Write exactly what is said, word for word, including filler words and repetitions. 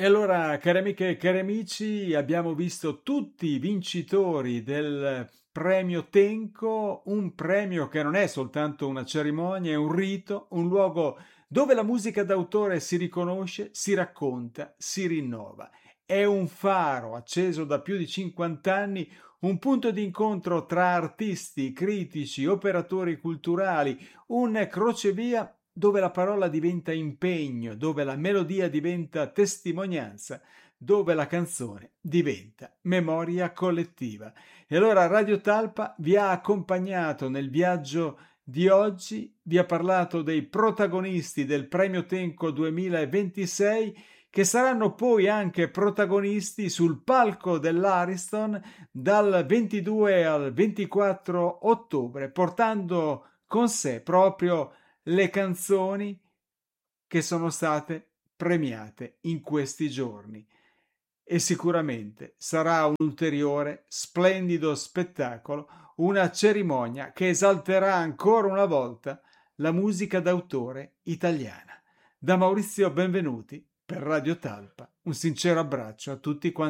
E allora, cari amiche e cari amici, abbiamo visto tutti i vincitori del premio Tenco, un premio che non è soltanto una cerimonia, è un rito, un luogo dove la musica d'autore si riconosce, si racconta, si rinnova. È un faro acceso da più di cinquanta anni, un punto di incontro tra artisti, critici, operatori culturali, un crocevia dove la parola diventa impegno, dove la melodia diventa testimonianza, dove la canzone diventa memoria collettiva. E allora Radio Talpa vi ha accompagnato nel viaggio di oggi, vi ha parlato dei protagonisti del Premio Tenco duemilaventisei che saranno poi anche protagonisti sul palco dell'Ariston dal ventidue al ventiquattro ottobre, portando con sé proprio le canzoni che sono state premiate in questi giorni. E sicuramente sarà un ulteriore splendido spettacolo, una cerimonia che esalterà ancora una volta la musica d'autore italiana. Da Maurizio Benvenuti per Radio Talpa, un sincero abbraccio a tutti quanti.